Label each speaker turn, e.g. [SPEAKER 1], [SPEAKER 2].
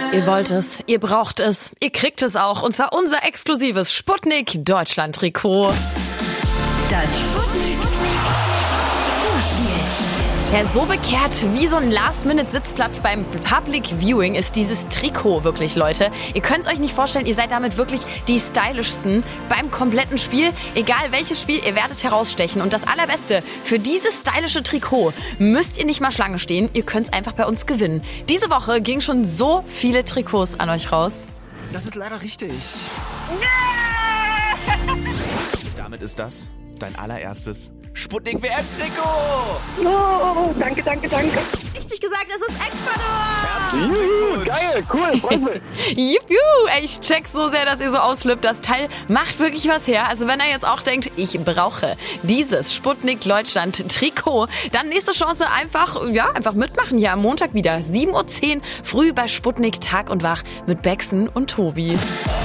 [SPEAKER 1] Ihr wollt es, ihr braucht es, ihr kriegt es auch. Und zwar unser exklusives Sputnik Deutschland Trikot.
[SPEAKER 2] Das Sputnik
[SPEAKER 1] Ja, so bekehrt wie so ein Last-Minute-Sitzplatz beim Public Viewing ist dieses Trikot wirklich, Leute. Ihr könnt es euch nicht vorstellen, ihr seid damit wirklich die stylischsten beim kompletten Spiel. Egal welches Spiel, ihr werdet herausstechen. Und das Allerbeste, für dieses stylische Trikot müsst ihr nicht mal Schlange stehen. Ihr könnt es einfach bei uns gewinnen. Diese Woche gingen schon so viele Trikots an euch raus.
[SPEAKER 3] Das ist leider richtig. Damit ist das dein allererstes Sputnik WM-Trikot.
[SPEAKER 4] Oh, danke.
[SPEAKER 1] Richtig gesagt, es ist Ecuador!
[SPEAKER 4] Geil, cool, freut mich.
[SPEAKER 1] Juhu, ey, ich check so sehr, dass ihr so ausflippt. Das Teil macht wirklich was her. Also wenn ihr jetzt auch denkt, ich brauche dieses Sputnik Deutschland Trikot, dann nächste Chance einfach mitmachen hier am Montag wieder. 7:10 Uhr früh bei Sputnik Tag und Wach mit Bexen und Tobi.